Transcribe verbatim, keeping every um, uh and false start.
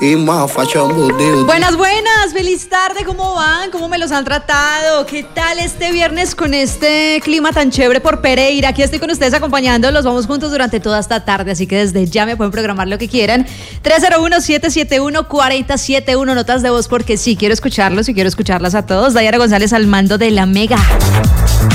Y más fashion booty. Buenas, buenas, feliz tarde, ¿cómo van? ¿Cómo me los han tratado? ¿Qué tal este viernes con este clima tan chévere por Pereira? Aquí estoy con ustedes acompañándolos, vamos juntos durante toda esta tarde, así que desde ya me pueden programar lo que quieran. tres cero uno, siete siete uno, cuatro cero siete uno, notas de voz porque sí, quiero escucharlos y quiero escucharlas a todos. Dayara González al mando de la Mega.